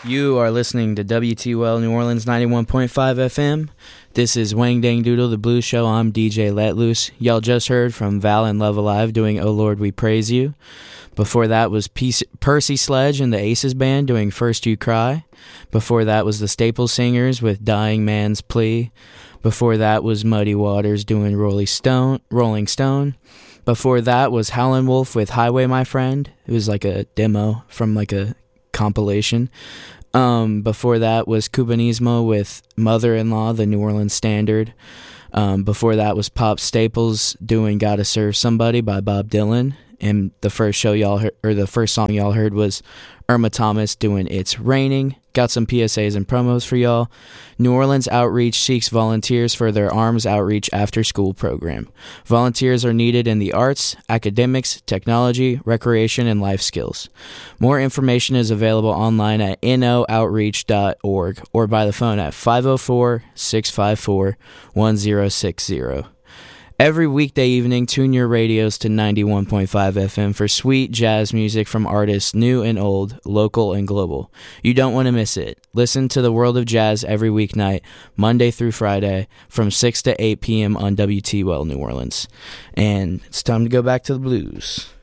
You are listening to WTOL New Orleans 91.5 FM. This is Wang Dang Doodle, the Blues Show. I'm DJ Let Loose. Y'all just heard from Val and Love Alive doing Oh Lord We Praise You. Before that was Percy Sledge and the Aces Band doing First You Cry. Before that was the Staple Singers with Dying Man's Plea. Before that was Muddy Waters doing Rolling Stone. Before that was Howlin' Wolf with Highway My Friend. It was like a demo from like a compilation. Before that was Cubanismo with Mother-in-Law, the New Orleans Standard. Before that was Pop Staples doing Gotta Serve Somebody by Bob Dylan. And the first song y'all heard was Irma Thomas doing It's Raining. Got some PSAs and promos for y'all. New Orleans Outreach seeks volunteers for their Arms Outreach After School program. Volunteers are needed in the arts, academics, technology, recreation, and life skills. More information is available online at nooutreach.org or by the phone at 504-654-1060. Every weekday evening, tune your radios to 91.5 FM for sweet jazz music from artists new and old, local and global. You don't want to miss it. Listen to the World of Jazz every weeknight, Monday through Friday, from 6 to 8 p.m. on WTOL New Orleans. And it's time to go back to the blues.